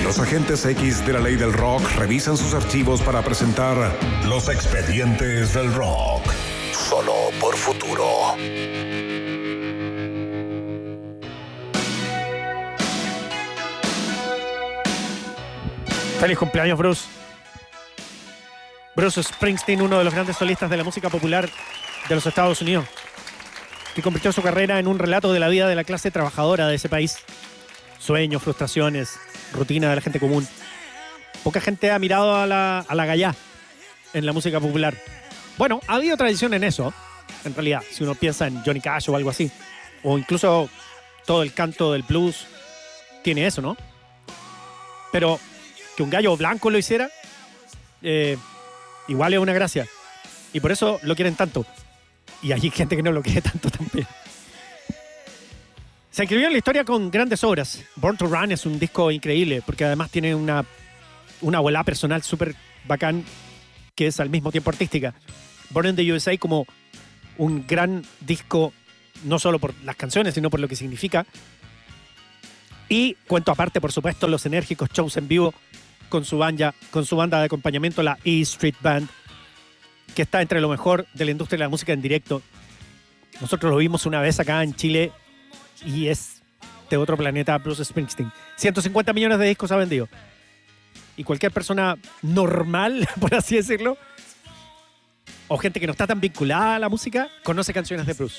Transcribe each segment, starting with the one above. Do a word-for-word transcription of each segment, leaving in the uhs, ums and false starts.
Los agentes X de la ley del rock revisan sus archivos para presentar Los Expedientes del Rock. Solo por Futuro. Feliz cumpleaños, Bruce. Bruce Springsteen, uno de los grandes solistas de la música popular de los Estados Unidos, que convirtió su carrera en un relato de la vida de la clase trabajadora de ese país. Sueños, frustraciones, rutina de la gente común. Poca gente ha mirado a la, a la gallá en la música popular. Bueno, ha habido tradición en eso, en realidad, si uno piensa en Johnny Cash o algo así. O incluso todo el canto del blues tiene eso, ¿no? Pero que un gallo blanco lo hiciera, eh, igual es una gracia. Y por eso lo quieren tanto. Y hay gente que no lo quiere tanto también. Se inscribió en la historia con grandes obras. Born to Run es un disco increíble, porque además tiene una, una volada personal súper bacán, que es al mismo tiempo artística. Born in the U S A como un gran disco, no solo por las canciones, sino por lo que significa. Y cuento aparte, por supuesto, los enérgicos shows en vivo con su banda, con su banda de acompañamiento, la E Street Band, que está entre lo mejor de la industria de la música en directo. Nosotros lo vimos una vez acá en Chile y es de otro planeta. Bruce Springsteen. ciento cincuenta millones de discos ha vendido. Y cualquier persona normal, por así decirlo, o gente que no está tan vinculada a la música, conoce canciones de Bruce.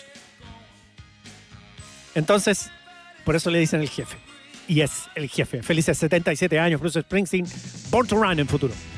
Entonces, por eso le dicen el jefe. Y es el jefe. Felices setenta y siete años, Bruce Springsteen. Born to Run en Futuro.